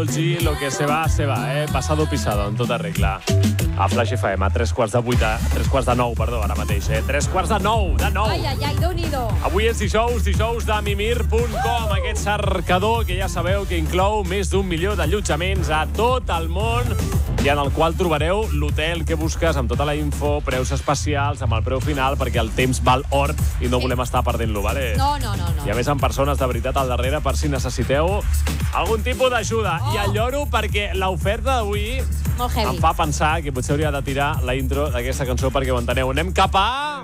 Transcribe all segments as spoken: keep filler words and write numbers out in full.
Sí, lo que se va, se va, eh? Pasado pisado, en tota regla. A Flash F M, a tres quarts de vuit, a tres quarts de nou, perdó, ara mateix, eh? Tres quarts de nou, de nou. Ai, ai, ai, Déu-n'hi-do. Avui és dijous, dijous de mimir punt com, aquest cercador que ja sabeu que inclou més d'un milió d'allotjaments a tot el món i en el qual trobareu l'hotel que busques amb tota la info, preus especials, amb el preu final, perquè el temps val or i no Sí. volem estar perdent-lo, vale? No, no, no, no. I a més amb persones de veritat al darrere per si necessiteu algun tipus d'ajuda. Oh. I el lloro perquè l'oferta d'avui Molt heavy. em fa pensar que potser hauria de tirar la intro d'aquesta cançó perquè ho enteneu. Anem cap a...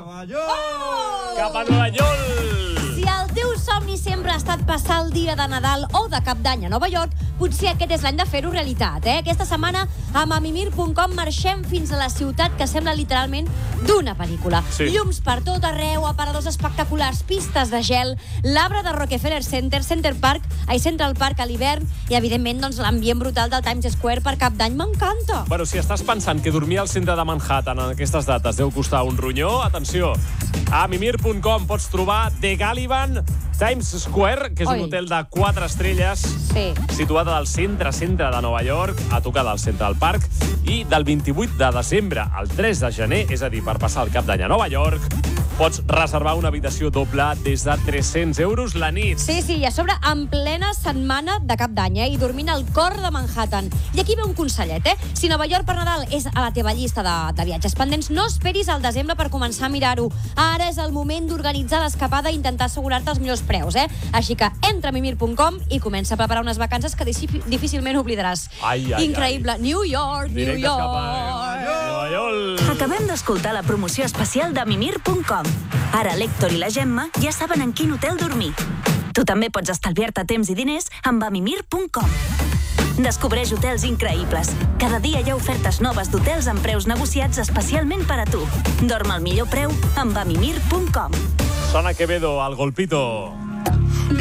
Oh! Cap a Nova York! Si el teu somni sempre ha estat passar el dia de Nadal o de Cap d'Any a Nova York, potser aquest és l'any de fer-ho realitat, eh? Aquesta setmana, amb amimir punt com, marxem fins a la ciutat que sembla literalment d'una pel·lícula. Sí. Llums per tot arreu, aparadors espectaculars, pistes de gel, l'arbre de Rockefeller Center, Center Park, ai, Central Park a l'hivern i, evidentment, doncs, l'ambient brutal del Times Square per Cap d'Any. M'encanta! Bueno, si estàs pensant que dormir al centre de Manhattan en aquestes dates deu costar un ronyó, atenció, a mimir punt com pots trobar The Gallivan Times Square, que és Oi. un hotel de quatre estrelles Sí. situat al centre-centre de Nova York, a tocar del Central Park, i del vint-i-vuit de desembre al tres de gener, és a dir, per passar el Cap d'Any a Nova York, pots reservar una habitació doble des de tres-cents euros la nit. Sí, sí, i a sobre en plena setmana de Cap d'Any, eh? I dormint al cor de Manhattan. I aquí ve un consellet, eh? Si Nova York per Nadal és a la teva llista de, de viatges pendents, no esperis al desembre per començar a mirar-ho. Ara és el moment d'organitzar l'escapada i intentar assegurar-te els millors preus, eh? Així que entra a mimir punt com i comença a preparar unes vacances que difícilment oblidaràs. Ai, ai, Increïble. ai. New York, New Directes York. cap a Nova York. Acabem d'escoltar la promoció especial de mimir punt com. Ara l'Héctor i la Gemma ja saben en quin hotel dormir. Tu també pots estalviar-te temps i diners amb amimir punt com. Descobreix hotels increïbles. Cada dia hi ha ofertes noves d'hotels amb preus negociats especialment per a tu. Dorm al millor preu amb amimir punt com. Sona Quevedo, al golpito.